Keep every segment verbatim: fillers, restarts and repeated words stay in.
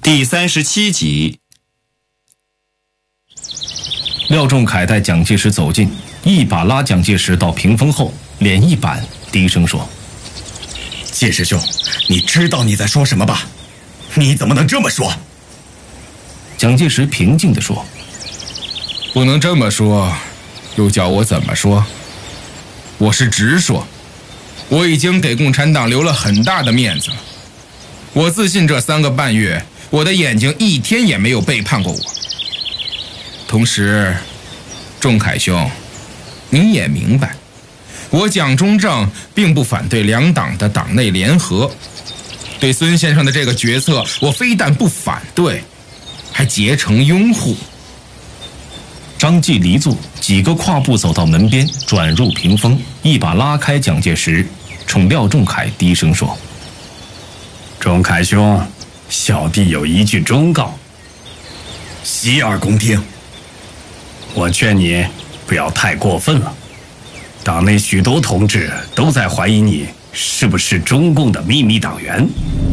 第三十七集。 廖仲恺带蒋介石走近，一把拉蒋介石到屏风后，脸一板，低声说：“ 介石兄，你知道你在说什么吧？你怎么能这么说？” 蒋介石平静地说：“ 不能这么说，又叫我怎么说？我是直说，我已经给共产党留了很大的面子了。我自信这三个半月，我的眼睛一天也没有背叛过我。同时，仲恺兄，你也明白，我蒋中正并不反对两党的党内联合。对孙先生的这个决策，我非但不反对，还竭诚拥护。” 张继离座，几个跨步走到门边，转入屏风，一把拉开蒋介石，冲廖仲恺低声说：“ 仲恺兄，小弟有一句忠告， 洗耳恭听。 我劝你不要太过分了。党内许多同志都在怀疑你是不是中共的秘密党员。”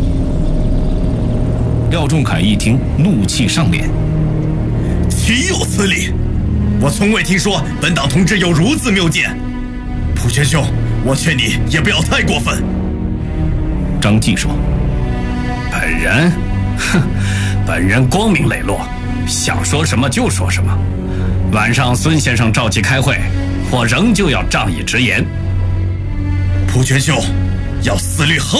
廖仲恺一听，怒气上脸：“ 岂有此理！我从未听说本党同志有如此谬见。蒲全兄，我劝你也不要太过分。” 张继说：“ 本人，哼，本人光明磊落，想说什么就说什么。晚上孙先生召集开会，我仍旧要仗义直言。” 蒲全兄，要思虑后